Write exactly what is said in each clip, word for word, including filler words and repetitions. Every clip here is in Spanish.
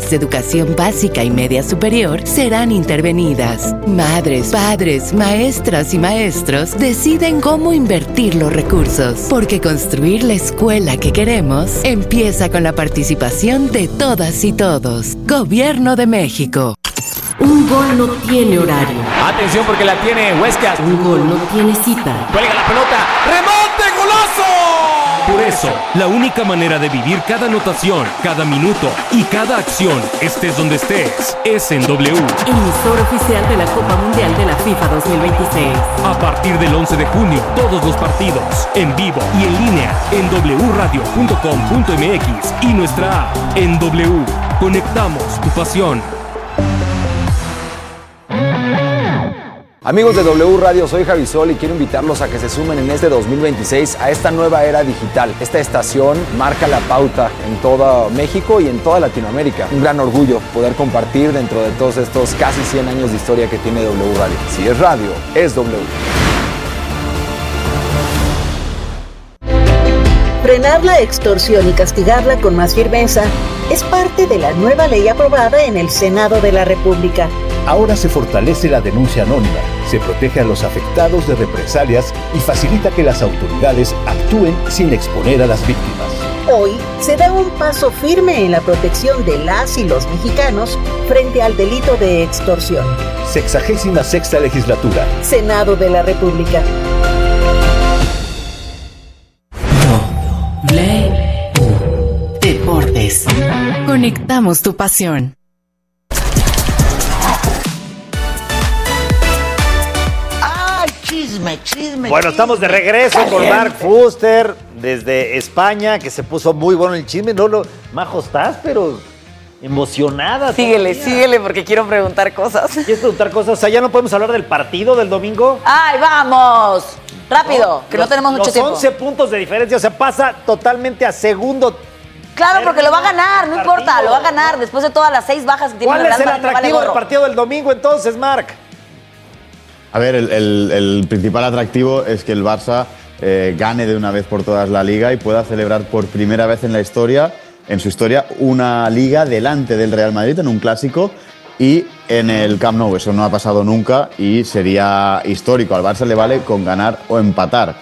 escuelas de educación básica y media superior serán intervenidas. Madres, padres, maestras y maestros deciden cómo invertir los recursos, porque construir la escuela que queremos empieza con la participación de todas y todos. Gobierno de México. Un gol no tiene horario. Atención porque la tiene Huescas. Un gol no tiene cita. Cuelga la pelota. ¡Remonte, golazo! Por eso, la única manera de vivir cada anotación, cada minuto y cada acción, estés donde estés, es en W. Emisor oficial de la Copa Mundial de la FIFA dos mil veintiséis. A partir del once de junio, todos los partidos, en vivo y en línea, en doble u radio punto com punto m x y nuestra app. En W, conectamos tu pasión. Amigos de W Radio, soy Javi Sol y quiero invitarlos a que se sumen en este dos mil veintiséis a esta nueva era digital. Esta estación marca la pauta en todo México y en toda Latinoamérica. Un gran orgullo poder compartir dentro de todos estos casi cien años de historia que tiene W Radio. Si es radio, es W. Frenar la extorsión y castigarla con más firmeza es parte de la nueva ley aprobada en el Senado de la República. Ahora se fortalece la denuncia anónima, se protege a los afectados de represalias y facilita que las autoridades actúen sin exponer a las víctimas. Hoy se da un paso firme en la protección de las y los mexicanos frente al delito de extorsión. Sexagésima sexta legislatura. Senado de la República. W. Deportes. Conectamos tu pasión. Chisme, chisme, bueno, chisme. estamos de regreso con Mark Fuster desde España, que se puso muy bueno el chisme. No lo majo estás, pero emocionada. Síguele, todavía. síguele, porque quiero preguntar cosas. ¿Quieres preguntar cosas? O sea, ya no podemos hablar del partido del domingo. ¡Ay, vamos! Rápido, No, que los, no tenemos mucho los tiempo. once puntos de diferencia, o sea, pasa totalmente a segundo. Claro, porque lo va a ganar, no partido, importa, lo va a ganar después de todas las seis bajas que tiene ¿Cuál el es Real el Madrid, no vale atractivo del gorro. partido del domingo entonces, Marc? A ver, el, el, el principal atractivo es que el Barça eh, gane de una vez por todas la Liga y pueda celebrar por primera vez en la historia, en su historia, una Liga delante del Real Madrid en un clásico y en el Camp Nou. Eso no ha pasado nunca y sería histórico. Al Barça le vale con ganar o empatar.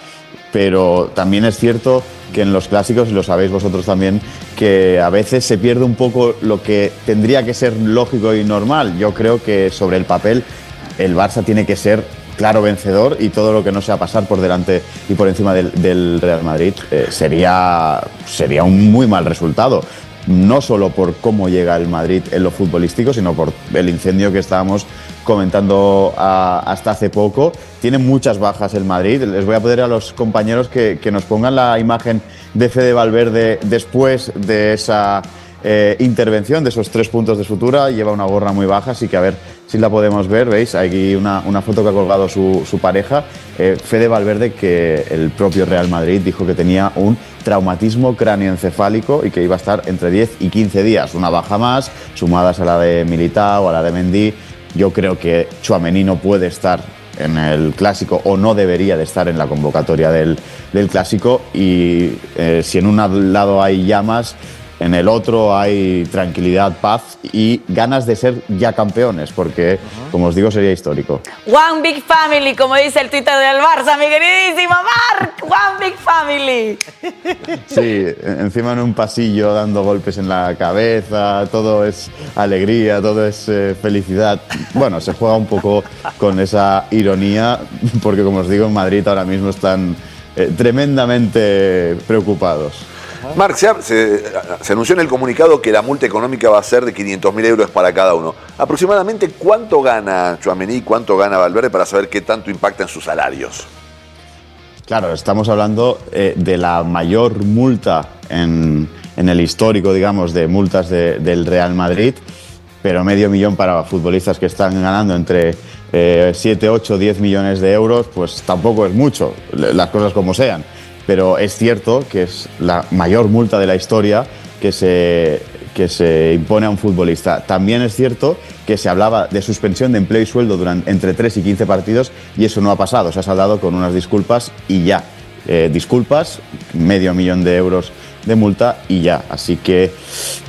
Pero también es cierto que en los clásicos, y lo sabéis vosotros también, que a veces se pierde un poco lo que tendría que ser lógico y normal. Yo creo que sobre el papel el Barça tiene que ser claro vencedor y todo lo que no sea pasar por delante y por encima del, del Real Madrid eh, sería, sería un muy mal resultado. No solo por cómo llega el Madrid en lo futbolístico, sino por el incendio que estábamos comentando a, hasta hace poco. Tiene muchas bajas el Madrid. Les voy a pedir a los compañeros que, que nos pongan la imagen de Fede Valverde después de esa eh, intervención, de esos tres puntos de sutura. Lleva una gorra muy baja, así que a ver si la podemos ver. ¿Veis? Hay aquí una, una foto que ha colgado su, su pareja. Eh, Fede Valverde, que el propio Real Madrid dijo que tenía un traumatismo cráneoencefálico y que iba a estar entre diez y quince días. Una baja más, sumadas a la de Militao, a la de Mendy. Yo creo que Tchouaméni no puede estar en el Clásico o no debería de estar en la convocatoria del, del Clásico y eh, si en un lado hay llamas, en el otro hay tranquilidad, paz y ganas de ser ya campeones, porque, uh-huh. como os digo, sería histórico. One Big Family, como dice el Twitter del Barça, mi queridísimo Marc. One Big Family. Sí, encima en un pasillo dando golpes en la cabeza, todo es alegría, todo es eh, felicidad. Bueno, se juega un poco con esa ironía, porque como os digo, en Madrid ahora mismo están eh, tremendamente preocupados. Marc, se, se, se anunció en el comunicado que la multa económica va a ser de quinientos mil euros para cada uno. Aproximadamente, ¿cuánto gana Tchouaméni, cuánto gana Valverde para saber qué tanto impacta en sus salarios? Claro, estamos hablando eh, de la mayor multa en, en el histórico, digamos, de multas de, del Real Madrid, pero medio millón para futbolistas que están ganando entre eh, siete, ocho, diez millones de euros, pues tampoco es mucho, las cosas como sean. Pero es cierto que es la mayor multa de la historia que se, que se impone a un futbolista. También es cierto que se hablaba de suspensión de empleo y sueldo durante, entre tres y quince partidos y eso no ha pasado. Se ha saldado con unas disculpas y ya. Eh, disculpas, medio millón de euros de multa y ya. Así que